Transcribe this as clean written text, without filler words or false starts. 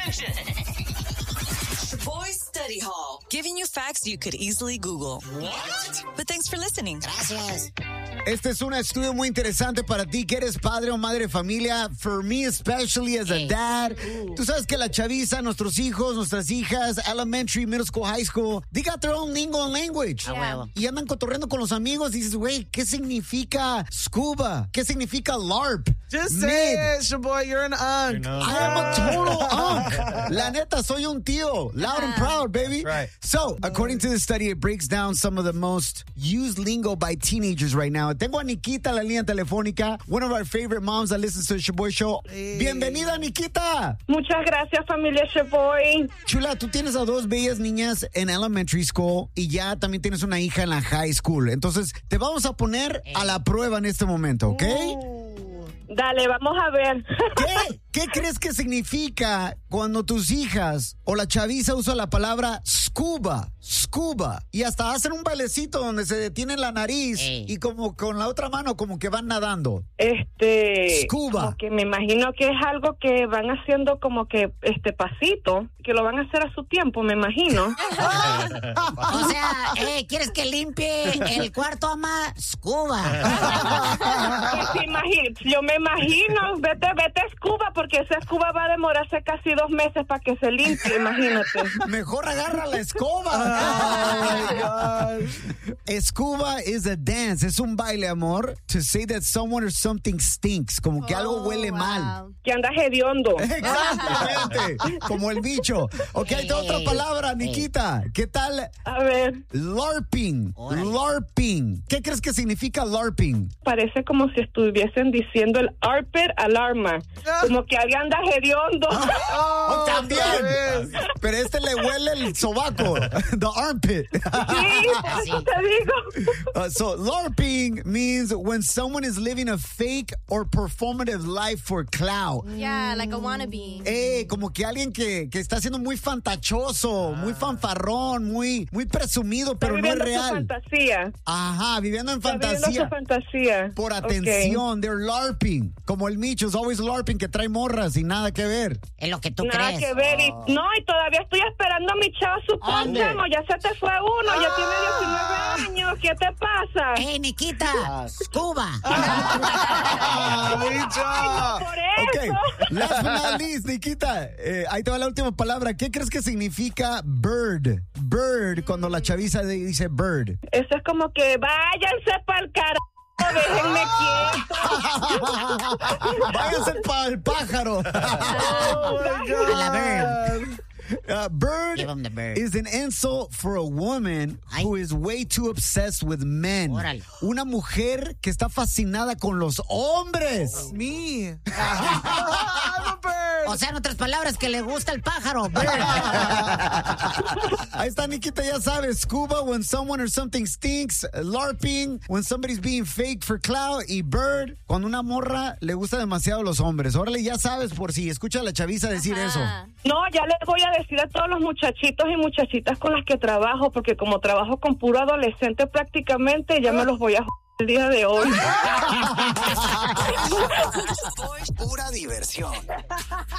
Boy Study Hall, giving you facts you could easily Google. What? But thanks for listening. Gracias. Este es un estudio muy interesante para ti que eres padre o madre de familia. For me, especially as a dad. Tú sabes que la chaviza, nuestros hijos, nuestras hijas, elementary, middle school, high school, they got their own lingo and language. Huevo. Y andan cotorreando con los amigos y dices, güey, ¿qué significa scuba? ¿Qué significa LARP? Just say it, Shaboy, you're an unk. I am a total unk. La neta, soy un tío. Loud and proud, baby. Right. So, according to the study, it breaks down some of the most used lingo by teenagers right now. Tengo a Nikita en la línea telefónica, one of our favorite moms that listens to the Shaboy Show. Bienvenida, Nikita. Muchas gracias, familia Shaboy. Chula, tú tienes a dos bellas niñas en elementary school y ya también tienes una hija en la high school. Entonces, te vamos a poner a la prueba en este momento, ¿ok? Dale, vamos a ver. ¿Qué crees que significa cuando tus hijas o la chaviza usa la palabra scuba? Scuba. Y hasta hacen un bailecito donde se detienen la nariz y como con la otra mano como que van nadando. Scuba. Como que me imagino que es algo que van haciendo como que pasito, que lo van a hacer a su tiempo, me imagino. O sea, ¿quieres que limpie el cuarto, ama? Scuba. Yo me imagino, vete Scuba, porque esa Scuba va a demorarse casi 2 meses para que se limpie, imagínate. Mejor agarra la escoba. Oh my gosh. Scuba is a dance, es un baile, amor, to say that someone or something stinks, como que algo huele mal. Que anda hediondo. Exactamente, como el bicho. Ok, hay otra palabra, Nikita. ¿Qué tal? A ver, LARPing. LARPing. ¿Qué crees que significa LARPing? parece como si estuviesen diciendo el Harper alarma. Como que alguien anda hediondo. También. Pero le huele el sobaco. The armpit. Sí, por eso te digo. So, LARPing means when someone is living a fake or performative life for clout. Yeah, like a wannabe. Como que alguien que está siendo muy fantachoso, muy fanfarrón, muy presumido, pero no es real. Viviendo su fantasía. Ajá, viviendo en fantasía. Viviendo su fantasía. Por atención, they're LARPing. Como el Micho, es always LARPing, que trae morras y nada que ver. Es lo que tú Nada crees. que ver. Y todavía estoy esperando a mi chavo su préstamo. Ya se te fue uno, ya tiene 19 años. ¿Qué te pasa? ¡Hey, Nikita! ¡Scuba! Por eso. Ok, last but not least, Nikita, ahí te va la última palabra. ¿Qué crees que significa bird? Bird, cuando la chaviza dice bird. Eso es como que váyanse para el carajo. Déjenme quieto. Váyanse para el pájaro. A la bird. Bird Give 'em the bird. is an insult for a woman who is way too obsessed with men. Órale. Una mujer que está fascinada con los hombres. Me. I'm a bird. O sea, en otras palabras, que le gusta el pájaro. Bird. Ahí está, Nikita, ya sabes. Scuba, when someone or something stinks. LARPing, when somebody's being fake for clout. Y bird, cuando una morra le gusta demasiado a los hombres. Órale, ya sabes, por si escucha a la chaviza decir eso. No, ya les voy a decir a todos los muchachitos y muchachitas con las que trabajo, porque como trabajo con puro adolescente prácticamente, ya me los voy a el día de hoy. Pura diversión.